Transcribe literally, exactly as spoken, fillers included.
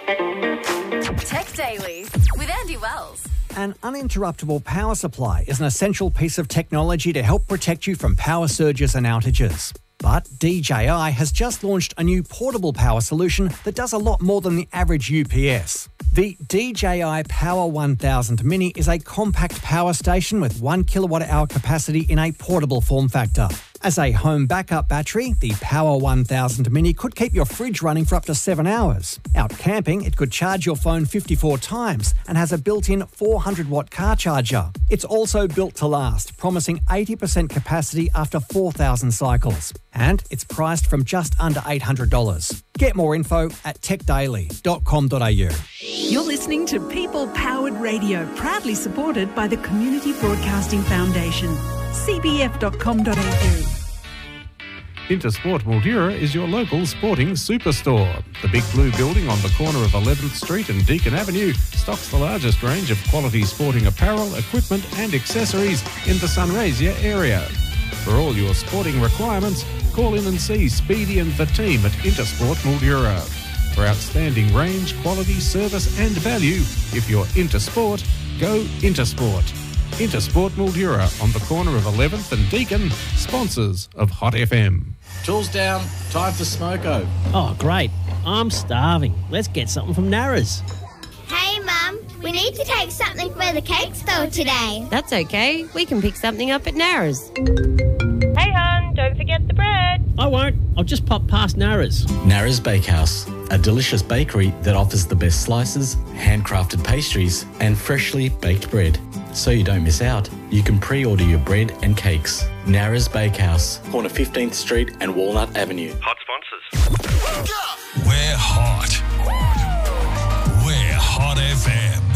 Tech Daily with Andy Wells. An uninterruptible power supply is an essential piece of technology to help protect you from power surges and outages. But D J I has just launched a new portable power solution that does a lot more than the average U P S. The D J I Power one thousand Mini is a compact power station with one kilowatt hour capacity in a portable form factor. As a home backup battery, the Power one thousand Mini could keep your fridge running for up to seven hours. Out camping, it could charge your phone fifty-four times and has a built-in four hundred watt car charger. It's also built to last, promising eighty percent capacity after four thousand cycles. And it's priced from just under eight hundred dollars. Get more info at tech daily dot com dot a u. You're listening to People Powered Radio, proudly supported by the Community Broadcasting Foundation. c b f dot com dot a u. Intersport Mildura is your local sporting superstore. The big blue building on the corner of eleventh Street and Deakin Avenue stocks the largest range of quality sporting apparel, equipment and accessories in the Sunraysia area. For all your sporting requirements, call in and see Speedy and the team at Intersport Mildura. For outstanding range, quality, service and value, if you're into sport, go Intersport. Intersport Mildura on the corner of eleventh and Deakin, sponsors of Hot F M. Tools down, time for smoko. Oh, great. I'm starving. Let's get something from Narra's. Hey, Mum, we need to take something for the cake store today. That's okay. We can pick something up at Narra's. Hey, hon, don't forget the bread. I won't. I'll just pop past Narra's. Narra's Bakehouse, a delicious bakery that offers the best slices, handcrafted pastries and freshly baked bread. So you don't miss out, you can pre-order your bread and cakes. Narra's Bakehouse, corner fifteenth Street and Walnut Avenue. Hot sponsors. We're hot. We're Hot F M.